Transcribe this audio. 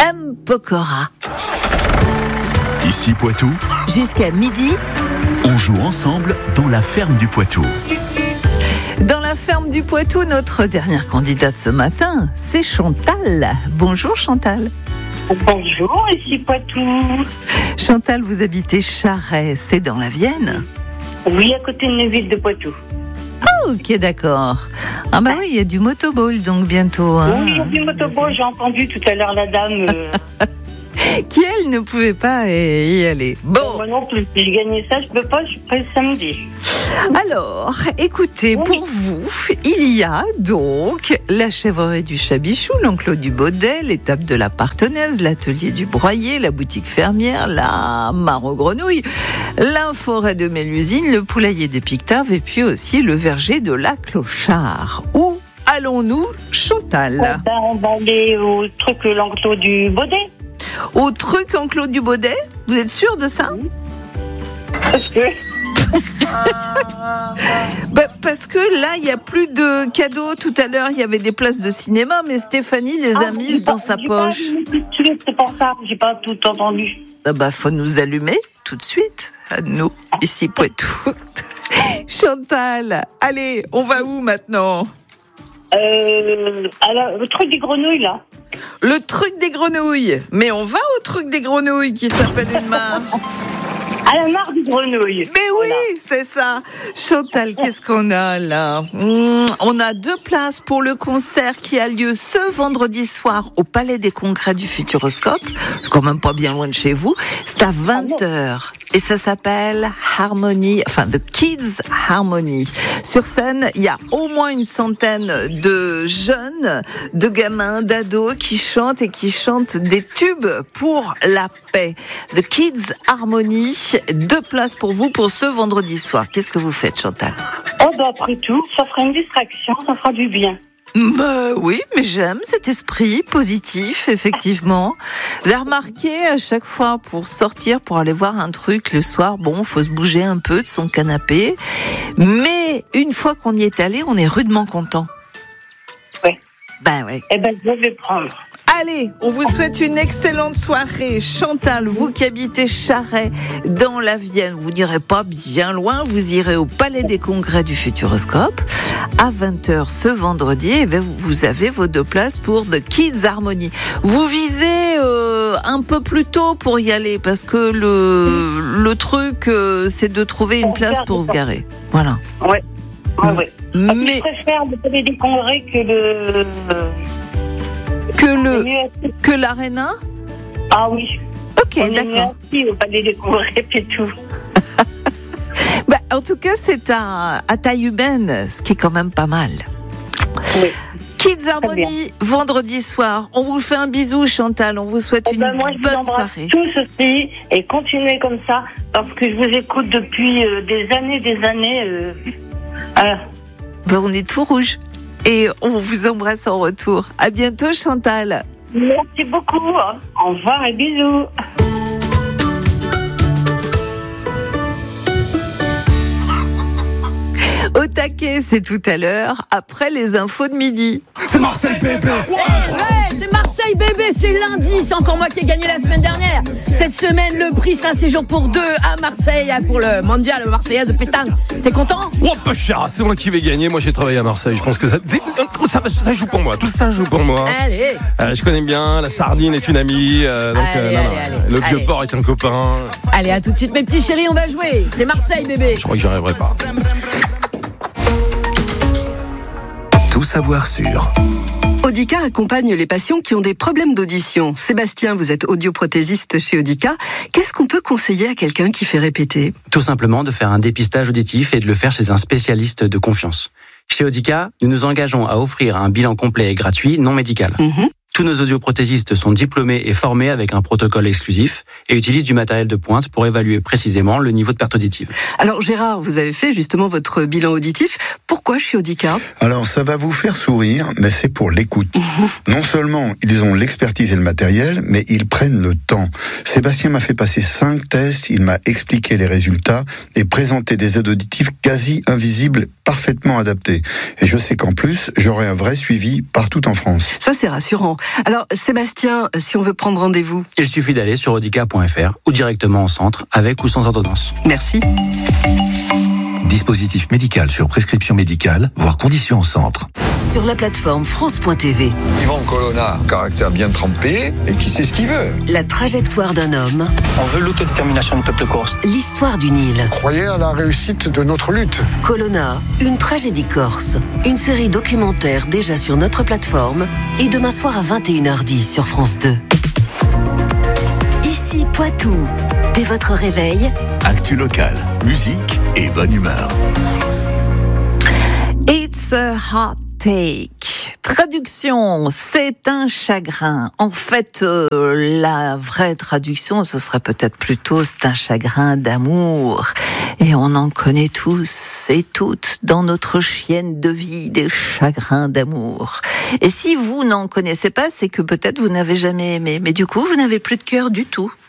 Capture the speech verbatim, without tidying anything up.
M. Pokora. Ici Poitou, Jusqu'à midi, on joue ensemble dans la ferme du Poitou. dans la ferme du Poitou, notre dernière candidate ce matin, c'est Chantal. Bonjour Chantal. Bonjour, ici Poitou. Chantal, vous habitez Charest, c'est dans la Vienne? Oui, à côté de la ville de Poitou. Ok, d'accord. Ah bah oui, il y a du motoball donc bientôt. Hein. Oui, il y a du motoball, j'ai entendu tout à l'heure la dame. Euh... Qui, elle, ne pouvait pas y aller. Bon. Moi non plus, si je gagnais ça, je peux pas, je ferai le samedi. Alors, écoutez, Oui. pour vous, il y a donc la chèvrerie du Chabichou, l'enclos du Baudet, l'étape de la Partenaise, l'atelier du Broyer, la boutique fermière, la mare aux grenouilles, la forêt de Mélusine, le poulailler des Pictaves et puis aussi le verger de la Clochard. Où allons-nous, Chantal? Oh, ben, on va aller au truc, l'enclos du Baudet. Au truc enclos du Baudet? Vous êtes sûr de ça? Parce que. Bah, parce que là, il n'y a plus de cadeaux. Tout à l'heure, il y avait des places de cinéma, mais Stéphanie les a Ah, mises j'ai dans pas- sa j'ai pas poche. allumé tout de suite, c'est pour ça, j'ai pas tout entendu. Ah bah, faut nous allumer tout de suite, à nous, ici Poitou. Chantal, allez, on va où maintenant? Euh, alors, le truc des grenouilles, là. Le truc des grenouilles. Mais on va au truc des grenouilles qui s'appelle une mare. À la mare des grenouilles. Mais oui, c'est ça. Chantal, qu'est-ce qu'on a là? Mmh, On a deux places pour le concert qui a lieu ce vendredi soir au Palais des Congrès du Futuroscope. C'est quand même pas bien loin de chez vous. C'est à vingt heures. Et ça s'appelle Harmony, enfin The Kids Harmony. Sur scène, il y a au moins une centaine de jeunes, de gamins, d'ados qui chantent et qui chantent des tubes pour la paix. The Kids Harmony, deux places pour vous pour ce vendredi soir. Qu'est-ce que vous faites, Chantal? Oh, bah, après tout, ça fera une distraction, ça fera du bien. Bah oui, mais j'aime cet esprit positif, effectivement. Vous avez remarqué, à chaque fois, pour sortir, pour aller voir un truc le soir, bon, faut se bouger un peu de son canapé. Mais une fois qu'on y est allé, on est rudement content. Ouais. Ben ouais. Eh ben, je vais prendre. Allez, on vous souhaite une excellente soirée. Chantal, vous qui habitez Charest, dans la Vienne, vous n'irez pas bien loin, vous irez au Palais des Congrès du Futuroscope à vingt heures ce vendredi et vous avez vos deux places pour The Kids Harmony. Vous visez euh, un peu plus tôt pour y aller parce que le, le truc, euh, c'est de trouver une place pour se garer. Voilà. Ouais. Ouais, ouais. Parce que Mais je préfère le Palais des Congrès que le. que le que l'Arena. Ah oui. Ok, On est d'accord. assis au Palais des Congrès et tout. Bah, en tout cas, c'est à, à taille humaine, ce qui est quand même pas mal. Oui. Kids Harmony, vendredi soir. On vous fait un bisou, Chantal. On vous souhaite Eh une ben, moi, je vous bonne embrasse soirée. tous aussi et continuez comme ça parce que je vous écoute depuis euh, des années, des années. Euh, voilà. Ben, on est tout rouge. Et on vous embrasse en retour. À bientôt, Chantal. Merci beaucoup. Au revoir et bisous. Au taquet, c'est tout à l'heure, après les infos de midi. C'est Marseille bébé. Ouais, ouais, c'est Marseille bébé, c'est lundi, c'est encore moi qui ai gagné la semaine dernière. Cette semaine, le prix, c'est un séjour pour deux à Marseille pour le mondial marseillaise de pétanque. T'es content? Oh pas cher, c'est moi qui vais gagner. Moi j'ai travaillé à Marseille. Je pense que ça, ça, ça joue pour moi. Tout ça joue pour moi. Allez. Euh, je connais bien. La sardine est une amie. Euh, donc, Allez, non, non, allez, allez. le vieux Allez. port est un copain. Allez, à tout de suite mes petits chéris, on va jouer. C'est Marseille bébé. Je crois que j'y arriverai pas. Tout savoir sur Audica accompagne les patients qui ont des problèmes d'audition. Sébastien, vous êtes audioprothésiste chez Audica. Qu'est-ce qu'on peut conseiller à quelqu'un qui fait répéter? Tout simplement de faire un dépistage auditif et de le faire chez un spécialiste de confiance. Chez Audica, nous nous engageons à offrir un bilan complet et gratuit non médical. Mhm. Tous nos audioprothésistes sont diplômés et formés avec un protocole exclusif et utilisent du matériel de pointe pour évaluer précisément le niveau de perte auditive. Alors Gérard, vous avez fait justement votre bilan auditif. Pourquoi chez Audica? Alors, ça va vous faire sourire, mais c'est pour l'écoute. Non seulement ils ont l'expertise et le matériel, mais ils prennent le temps. Sébastien m'a fait passer cinq tests, il m'a expliqué les résultats et présenté des aides auditives quasi invisibles, parfaitement adaptées. Et je sais qu'en plus, j'aurai un vrai suivi partout en France. Ça, c'est rassurant. Alors, Sébastien, si on veut prendre rendez-vous? Il suffit d'aller sur audica point f r ou directement en centre, avec ou sans ordonnance. Merci. Dispositif médical sur prescription médicale, voire conditions au centre. Sur la plateforme France point t v. Yvan Colonna, caractère bien trempé et qui sait ce qu'il veut. La trajectoire d'un homme. On veut l'autodétermination du peuple corse. L'histoire du Nil. Croyez à la réussite de notre lutte. Colonna, une tragédie corse. Une série documentaire déjà sur notre plateforme et demain soir à vingt et une heures dix sur France deux. Ici Poitou. Dès votre réveil, Actu locale, musique et bonne humeur. It's a hot take. Traduction, c'est un chagrin. En fait, euh, la vraie traduction, ce serait peut-être plutôt c'est un chagrin d'amour. Et on en connaît tous et toutes dans notre chienne de vie des chagrins d'amour. Et si vous n'en connaissez pas, c'est que peut-être vous n'avez jamais aimé. Mais du coup, vous n'avez plus de cœur du tout.